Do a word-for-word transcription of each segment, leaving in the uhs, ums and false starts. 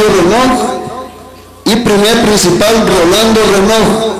Mario Renaud y primer principal Rolando Renaud.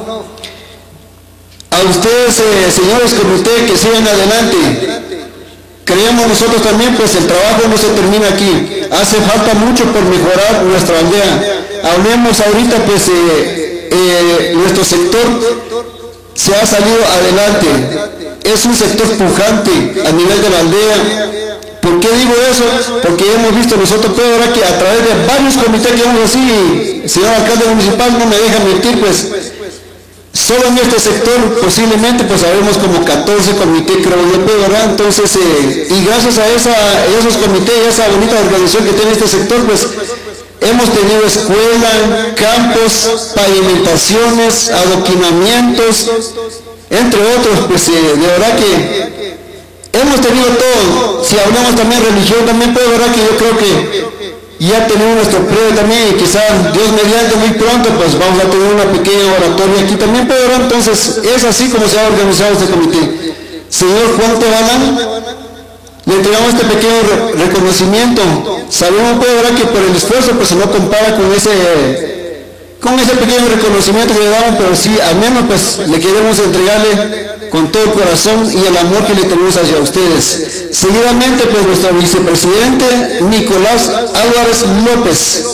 A ustedes, eh, señores comité, que sigan adelante. Creemos nosotros también, pues el trabajo no se termina aquí. Hace falta mucho por mejorar nuestra aldea. Hablemos ahorita, pues eh, eh, nuestro sector se ha salido adelante. Es un sector pujante a nivel de la aldea. ¿Por qué digo eso? Porque hemos visto nosotros, pero ahora que a través de varios comités que vamos así, señor alcalde municipal, no me deja mentir, pues solo en este sector posiblemente pues sabemos como catorce comités, creo yo, ¿verdad? Entonces, eh, y gracias a, esa, a esos comités y a esa bonita organización que tiene este sector, pues hemos tenido escuela, campos, pavimentaciones, adoquinamientos, entre otros, pues eh, de verdad que hemos tenido todo. Si hablamos también religión, también, pues de verdad que yo creo que ya tenemos nuestro premio también, y quizás Dios mediante muy pronto pues vamos a tener una pequeña oratoria aquí también, pero entonces es así como se ha organizado este comité. Señor Juan Tebalán, le entregamos este pequeño re reconocimiento. Sabemos, pues, ¿verdad?, que por el esfuerzo pues no compara con ese con ese pequeño reconocimiento que le damos, pero sí, al menos pues le queremos entregarle con todo el corazón y el amor que le tenemos hacia ustedes. Seguidamente, pues, nuestro vicepresidente Nicolás Álvarez López.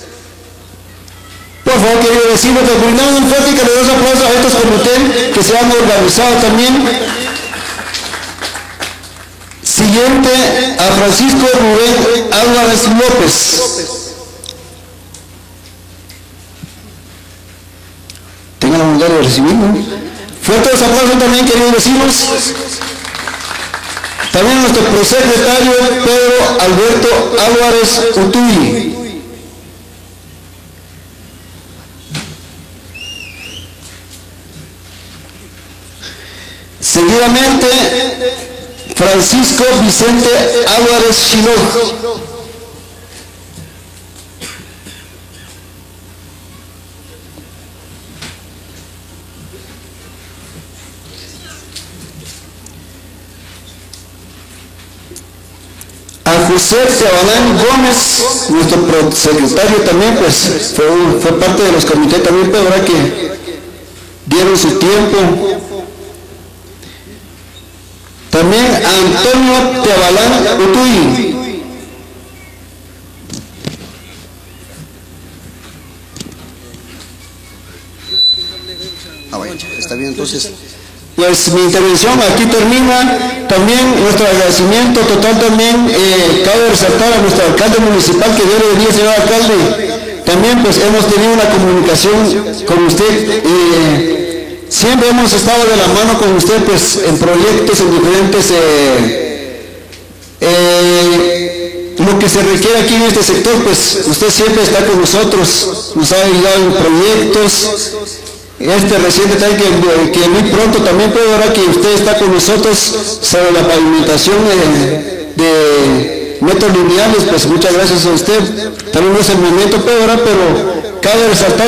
Por favor, querido vecino, que brindamos un fuerte y caluroso aplauso a estos comités que se han organizado también. Siguiente, a Francisco Rubén Álvarez López. Tengan la bondad de recibirlo. Fuertes aplausos también, queridos vecinos. También a nuestro prosecretario Pedro Alberto Álvarez Utuy. Seguidamente, Francisco Vicente Álvarez Chiloj. A José Tebalán Gómez, nuestro secretario también, pues fue, fue parte de los comités también, pero ahora que dieron su tiempo. También Antonio Tebalán Utuy. Ah, bueno, está bien, entonces. Pues mi intervención aquí termina. También nuestro agradecimiento total también, eh, cabe resaltar a nuestro alcalde municipal, que debe venir, señor alcalde. También pues hemos tenido una comunicación con usted. Eh, siempre hemos estado de la mano con usted, pues en proyectos, en diferentes eh, eh, lo que se requiere aquí en este sector, pues usted siempre está con nosotros, nos ha ayudado en proyectos. Este reciente tal que, que muy pronto también puede ver que usted está con nosotros sobre la pavimentación de, de metros lineales. Pues muchas gracias a usted. También no es el momento, pero, pero cabe resaltar